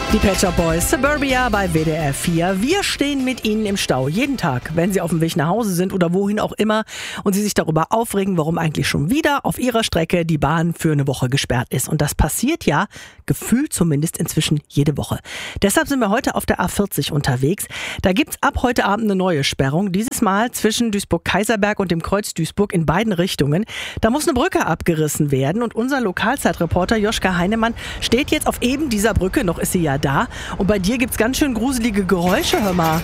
Die Pet Shop Boys, Suburbia bei WDR 4. Wir stehen mit Ihnen im Stau jeden Tag, wenn Sie auf dem Weg nach Hause sind oder wohin auch immer und Sie sich darüber aufregen, warum eigentlich schon wieder auf Ihrer Strecke die Bahn für eine Woche gesperrt ist. Und das passiert ja, gefühlt zumindest inzwischen jede Woche. Deshalb sind wir heute auf der A40 unterwegs. Da gibt's ab heute Abend eine neue Sperrung, dieses Mal zwischen Duisburg-Kaiserberg und dem Kreuz Duisburg in beiden Richtungen. Da muss eine Brücke abgerissen werden und unser Lokalzeitreporter Joschka Heinemann steht jetzt auf eben dieser Brücke, noch ist sie ja da. Und bei dir gibt's ganz schön gruselige Geräusche, hör mal.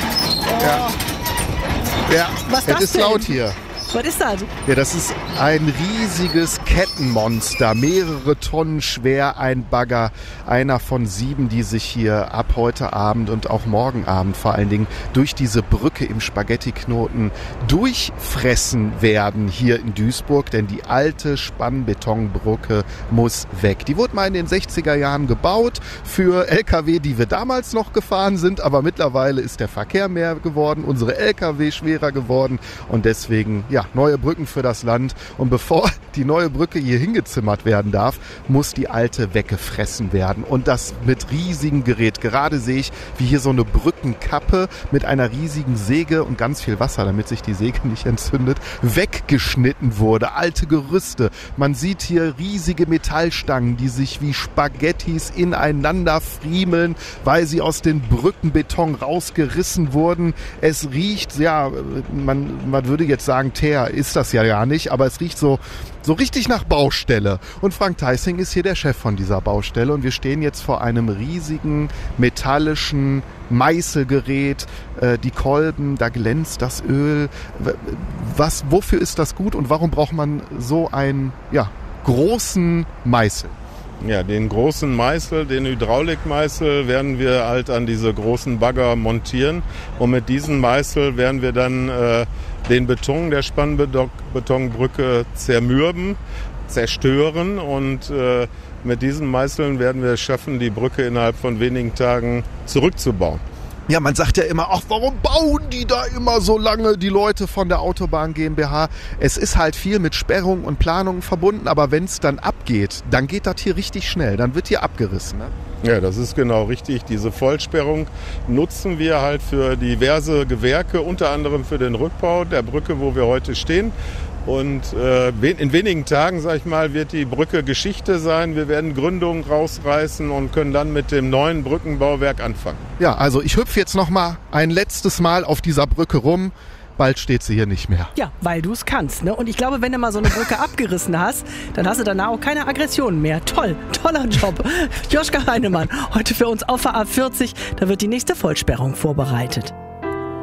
Ja, Was es das ist denn? laut hier. Was ist das? Ja, das ist ein riesiges Kettenmonster, mehrere Tonnen schwer, ein Bagger, einer von 7, die sich hier ab heute Abend und auch morgen Abend vor allen Dingen durch diese Brücke im Spaghettiknoten durchfressen werden hier in Duisburg, denn die alte Spannbetonbrücke muss weg. Die wurde mal in den 60er Jahren gebaut für LKW, die wir damals noch gefahren sind, aber mittlerweile ist der Verkehr mehr geworden, unsere LKW schwerer geworden und deswegen, ja, neue Brücken für das Land. Und bevor die neue Brücke hier hingezimmert werden darf, muss die alte weggefressen werden. Und das mit riesigem Gerät. Gerade sehe ich, wie hier so eine Brückenkappe mit einer riesigen Säge und ganz viel Wasser, damit sich die Säge nicht entzündet, weggeschnitten wurde. Alte Gerüste. Man sieht hier riesige Metallstangen, die sich wie Spaghettis ineinander friemeln, weil sie aus den Brückenbeton rausgerissen wurden. Es riecht, ja, man würde jetzt sagen, ist das ja gar nicht, aber es riecht so richtig nach Baustelle. Und Frank Theissing ist hier der Chef von dieser Baustelle und wir stehen jetzt vor einem riesigen metallischen Meißelgerät, die Kolben, da glänzt das Öl. Wofür ist das gut und warum braucht man so einen großen Meißel? Ja, den großen Meißel, den Hydraulikmeißel, werden wir halt an diese großen Bagger montieren. Und mit diesem Meißel werden wir dann den Beton der Spannbetonbrücke zermürben, zerstören. Und mit diesen Meißeln werden wir es schaffen, die Brücke innerhalb von wenigen Tagen zurückzubauen. Ja, man sagt ja immer, ach, warum bauen die da immer so lange, die Leute von der Autobahn GmbH? Es ist halt viel mit Sperrung und Planung verbunden, aber wenn es dann abgeht, dann geht das hier richtig schnell, dann wird hier abgerissen, ne? Ja, das ist genau richtig. Diese Vollsperrung nutzen wir halt für diverse Gewerke, unter anderem für den Rückbau der Brücke, wo wir heute stehen. Und in wenigen Tagen, sag ich mal, wird die Brücke Geschichte sein. Wir werden Gründungen rausreißen und können dann mit dem neuen Brückenbauwerk anfangen. Ja, also ich hüpfe jetzt noch mal ein letztes Mal auf dieser Brücke rum. Bald steht sie hier nicht mehr. Ja, weil du es kannst, ne? Und ich glaube, wenn du mal so eine Brücke abgerissen hast, dann hast du danach auch keine Aggressionen mehr. Toller Job. Joschka Heinemann, heute für uns auf der A40. Da wird die nächste Vollsperrung vorbereitet.